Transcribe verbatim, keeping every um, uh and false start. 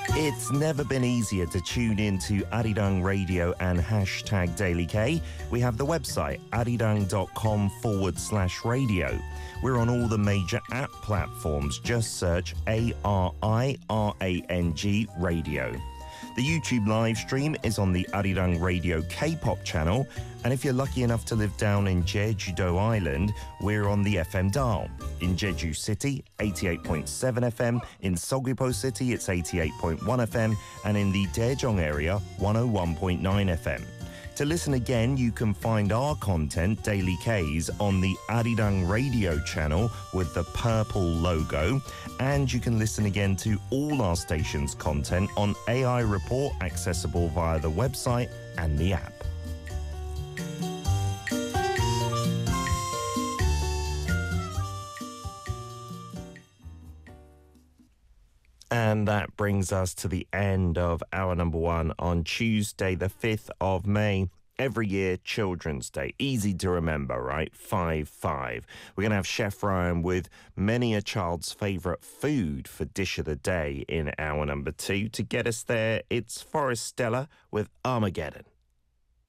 It's never been easier to tune in to Arirang Radio and hashtag Daily K. We have the website arirang.com forward slash radio. We're on all the major app platforms. Just search A R I R A N G Radio. The YouTube live stream is on the Arirang Radio K-pop channel, and if you're lucky enough to live down in Jeju-do Island, we're on the F M dial. In Jeju City, eighty-eight point seven F M, in Seogwipo City, it's eighty-eight point one F M, and in the Daejeong area, one oh one point nine F M. To listen again, you can find our content, Daily K's, on the Arirang Radio channel with the purple logo. And you can listen again to all our station's content on A I Report, accessible via the website and the app. And that brings us to the end of hour number one on Tuesday, the fifth of May. Every year, Children's Day. Easy to remember, right? five five. We're going to have Chef Ryan with many a child's favourite food for Dish of the Day in hour number two. To get us there, it's Forest Stella with Armageddon.